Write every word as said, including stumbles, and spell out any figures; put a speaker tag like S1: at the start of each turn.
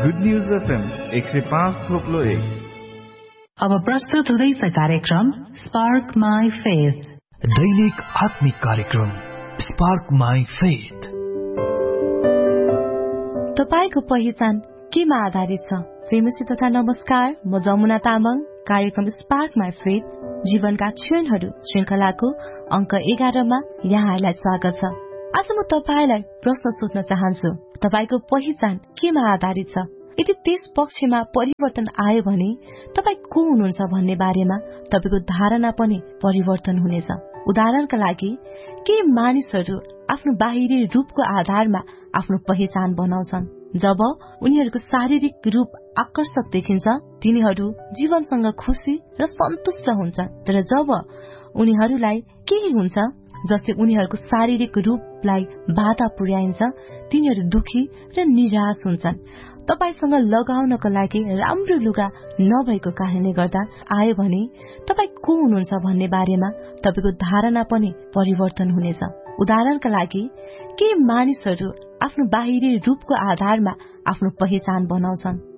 S1: Good news FM एक सय पाँच थोप्लो एक।
S2: अब प्रस्तुत हुँदैछ कार्यक्रम स्पार्क माई फेथ,
S3: दैनिक आत्मिक कार्यक्रम स्पार्क माई फेथ।
S4: तपाईको पहिचान केमा आधारित छ? प्रेमसी तथा नमस्कार, म जमुना तामाङ। कार्यक्रम स्पार्क माई फेथ जीवनका क्षणहरू श्रृंखलाको अंक एघारमा यहाँहरूलाई स्वागत छ। आज म तपाईलाई प्रश्न सोध्न चाहन्छु, तपाईको पहिचान केमा आधारित छ? यदि त्यस पक्षमा परिवर्तन आयो भने तपाई को हुनुहुन्छ भन्ने बारेमा तपाईको धारणा पनि परिवर्तन हुनेछ। उदाहरणका लागि, के मानिसहरू आफ्नो बाहिरी रूपको आधारमा आफ्नो पहिचान बनाउँछन्? जब उनीहरूको शारीरिक रूप आकर्षक देखिन्छ, तिनीहरू जीवनसँग खुशी र सन्तुष्ट हुन्छन्। तर जब उनीहरूलाई केही हुन्छ जसले उनीहरूको शारीरिक रूपलाई बाधा पुर्याइन्छ, तिनीहरू दुखी र निराश हुन्छन्। तपाईसँग लगाउनको लागि राम्रो लुगा नभएको कारणले गर्दा आयो भने तपाई को हुनुहुन्छ भन्ने बारेमा तपाईको धारणा पनि परिवर्तन हुनेछ। उदाहरणका लागि, के मानिसहरू आफ्नो बाहिरी रूपको आधारमा आफ्नो पहिचान बनाउँछन्?